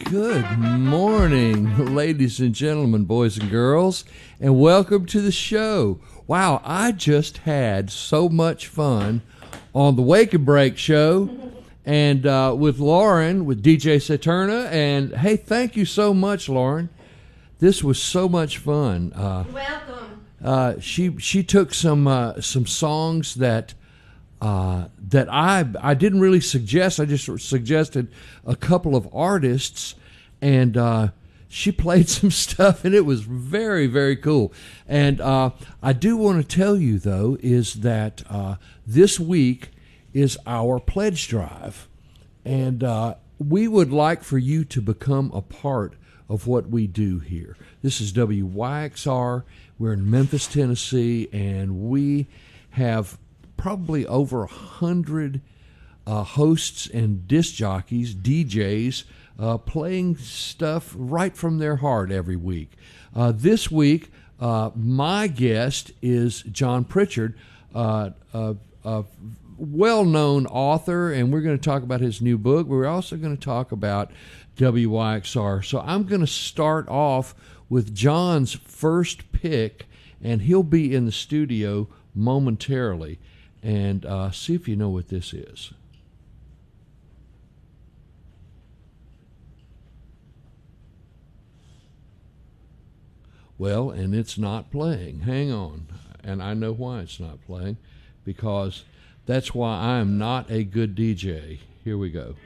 Good morning, ladies and gentlemen, boys and girls, and welcome to the show. Wow, I just had so much fun on the Wake and Break show and with Lauren, with DJ Saturna, and hey, thank you so much, Lauren. This was so much fun. Welcome. She took some songs that I didn't really suggest. I just suggested a couple of artists, and she played some stuff, and it was very, very cool. And I do want to tell you, though, is that this week is our pledge drive, and we would like for you to become a part of what we do here. This is WYXR. We're in Memphis, Tennessee, and we have probably over 100 hosts and disc jockeys, DJs, playing stuff right from their heart every week. This week, my guest is John Pritchard, a well-known author, and we're going to talk about his new book. We're also going to talk about WYXR. So I'm going to start off with John's first pick, and he'll be in the studio momentarily. And see if you know what this is. Well, and it's not playing. Hang on. And I know why it's not playing, because that's why I am not a good DJ. Here we go.